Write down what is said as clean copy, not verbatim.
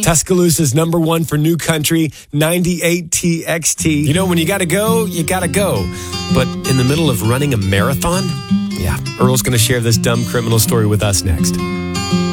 Tuscaloosa's number one for new country, 98 TXT. You know, when you got to go, you got to go. But in the middle of running a marathon? Yeah, Earl's going to share this dumb criminal story with us next.